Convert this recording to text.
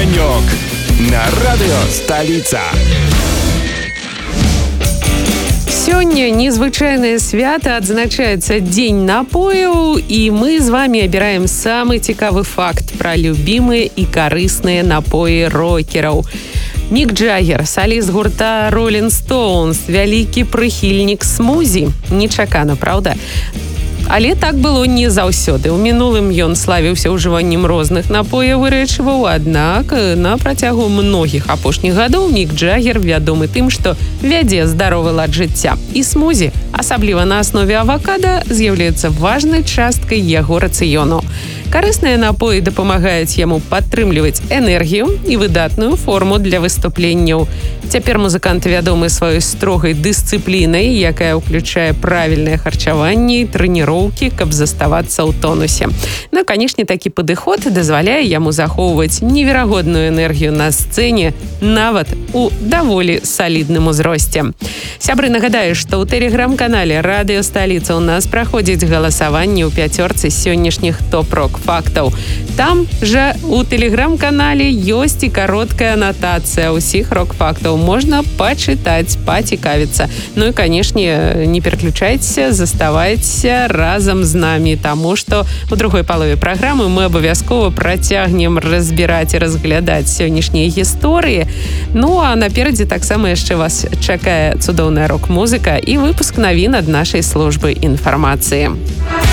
Денек на радио «Столица». Сёння незвычайнае свята, адзначаецца дзень напояў, і мы з вами абіраем самы цікавы факт пра любімыя і карысныя напоі рокераў. Мік Джаггер, саліст гурта Rolling Stones, вялікі прыхільнік смузі. Нечакана, праўда? Але так было не заўсёды. У мінулым ён славіўся ўжываннем розных напояў і рэчываў, аднак на працягу многіх апошніх гадоў Мік Джаггер вядомы тым, што вядзе здаровы лад жыцця. І смузі, асабліва на аснове авакада, з'яўляецца важнай часткай яго рацыёну. Карысныя напоі дапамагаюць яму падтрымліваць энергію і выдатную форму для выступленняў. Цяпер музыканты вядомы сваёй строгай дысцыплінай, якая ўключае правільнае харчаванне і трэніроўкі, каб заставацца ў тонусе. Ну, канешне, такі падыход дазваляе яму захоўваць неверагодную энергію на сцэне, нават у даволі салідным узросце. Сябры, нагадаю, што ў тэлеграм-канале «Радыё Сталіца» у нас праходзіць галасаванне ў пяцёрцы сённяшніх топ-рок фактаў. Там жа у тэлеграм-канале ёсць і кароткая анатацыя ўсіх рок-фактаў. Можна пачытаць, пацікавіцца. Ну і, канешне, не пераключайцеся, заставайцеся разам з намі, таму што у другой палове праграмы мы абавязкова працягнем разбіраць і разглядаць сённяшнія гісторыі. Ну а наперадзе таксама яшчэ вас чакае цудоўная рок-музыка і выпуск навін ад нашай службы інфармацыі.